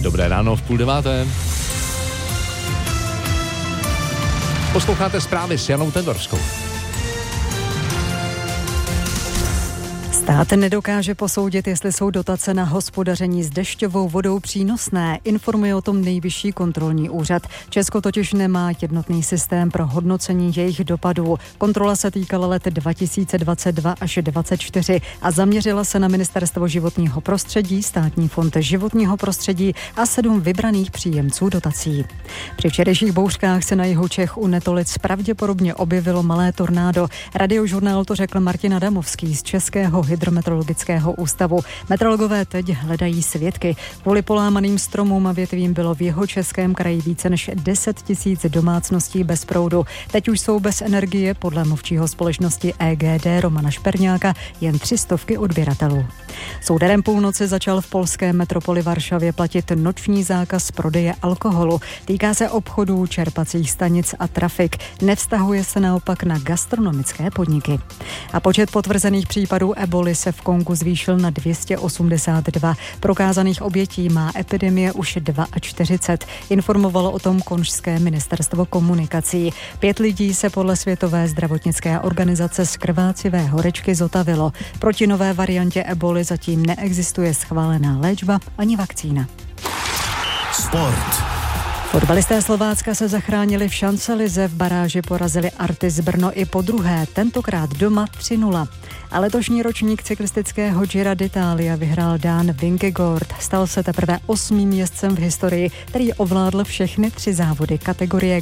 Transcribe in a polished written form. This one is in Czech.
Dobré ráno v 8:30. Posloucháte zprávy s Janou Tendorskou. Stát nedokáže posoudit, jestli jsou dotace na hospodaření s dešťovou vodou přínosné, informuje o tom Nejvyšší kontrolní úřad. Česko totiž nemá jednotný systém pro hodnocení jejich dopadů. Kontrola se týkala let 2022 až 2024 a zaměřila se na Ministerstvo životního prostředí, Státní fond životního prostředí a 7 vybraných příjemců dotací. Při včerejších bouřkách se na jihu Čech u Netolic pravděpodobně objevilo malé tornádo. Radiožurnál to řekl Martin Adamovský z Českého hydrometeorologického ústavu. Meteorologové teď hledají svědky. Kvůli polámaným stromům a větvím bylo v Jihočeském kraji více než 10 000 domácností bez proudu. Teď už jsou bez energie podle mluvčího společnosti EGD Romana Šperňáka jen 300 odběratelů. S úderem půlnoci začal v polské metropoli Varšavě platit noční zákaz prodeje alkoholu. Týká se obchodů, čerpacích stanic a trafik. Nevztahuje se naopak na gastronomické podniky. A počet potvrzených případů eboly se v Kongu zvýšil na 282. Prokázaných obětí má epidemie už 42. Informovalo o tom konžské ministerstvo komunikací. 5 lidí se podle Světové zdravotnické organizace z krvácivé horečky zotavilo. Proti nové variantě eboly zatím neexistuje schválená léčba ani vakcína. Sport. Fotbalisté Slovácka se zachránili v šancelize, v baráži porazili Artis Brno i po druhé, tentokrát doma 3-0. A letošní ročník cyklistického Gira d'Italia vyhrál Dán Vingegaard. Stal se teprve 8. jezdcem v historii, který ovládl všechny 3 závody kategorie